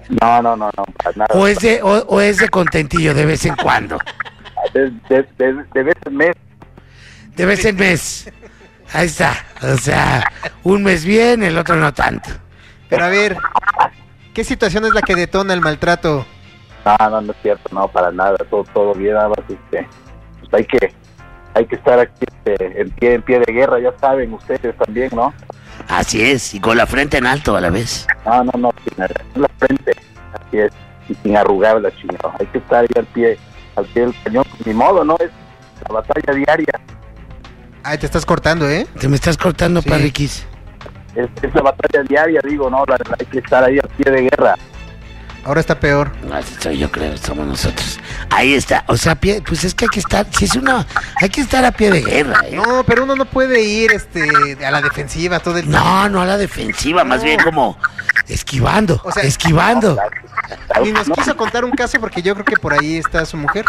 No, para nada. O es de contentillo de vez en cuando. De vez en mes. De vez en mes. Ahí está. O sea, un mes bien, el otro no tanto. Pero a ver, ¿qué situación es la que detona el maltrato? No es cierto, no, para nada, todo bien, nada más, pues hay que estar aquí en pie de guerra, ya saben ustedes también, ¿no? Así es, y con la frente en alto a la vez. No, sin la frente, así es, y sin arrugarla, chingado, hay que estar ahí al pie del cañón, ni modo, ¿no? Es la batalla diaria. Ay, te estás cortando, ¿eh? Te me estás cortando, Sí. Parriquis. Es la batalla diaria, digo, ¿no? Hay que estar ahí al pie de guerra. Ahora está peor. Así soy yo, creo, somos nosotros. Ahí está. O sea, pues es que hay que estar, hay que estar a pie de guerra, ¿eh? No, pero uno no puede ir a la defensiva todo el tiempo. No a la defensiva, más bien como esquivando, O sea, esquivando. Ni nos quiso contar un caso porque yo creo que por ahí está su mujer.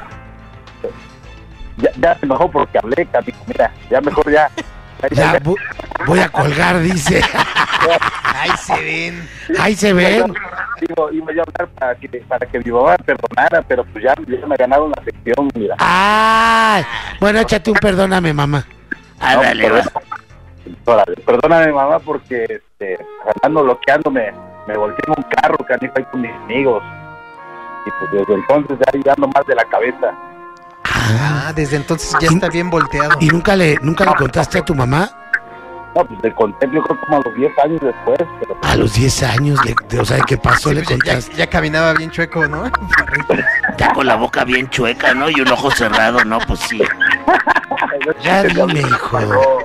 Ya se enojó porque hablé, Camilo, mira, ya mejor ya. Ya voy a colgar, dice. Ahí se ven. Ahí se ven. Iba yo a hablar para que mi mamá me perdonara, pero pues ya me ganaron la sección, mira. Ah, bueno, échate un perdóname, mamá. Ándale, va. Perdóname, mamá, porque ando bloqueando, me volteé en un carro, canijo, ahí con mis amigos. Y pues desde entonces ya ando más de la cabeza. Ah, desde entonces ya está bien volteado. ¿Y nunca le contaste a tu mamá? No, pues le conté, yo creo como a los 10 años después. Pero A los 10 años, o sea, ¿qué pasó? Sí, Le pues contaste. ya caminaba bien chueco, ¿no? Ya con la boca bien chueca, ¿no? Y un ojo cerrado, ¿no? Pues sí. Ya dime, hijo.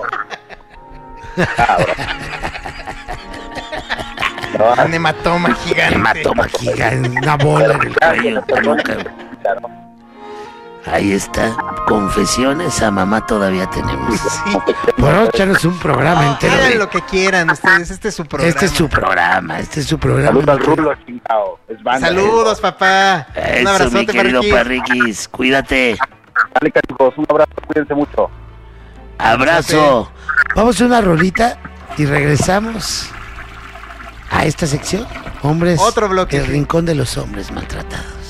Un hematoma gigante. Hematoma Gigante, una bola en el cuello, nunca. Ahí está. Confesiones a mamá todavía tenemos. Sí. Bueno, échanos un programa entero. Hagan lo que quieran ustedes, este es su programa. Este es su programa, Saludos al Rulo, chingado. Es banda. Saludos, papá. Un Eso, mi abrazote, querido Parriquis. Parriquis. Cuídate. Dale, chicos, un abrazo, cuídense mucho. Abrazo. Vamos a una rolita y regresamos a esta sección. Hombres, Otro bloque. el rincón de los hombres maltratados.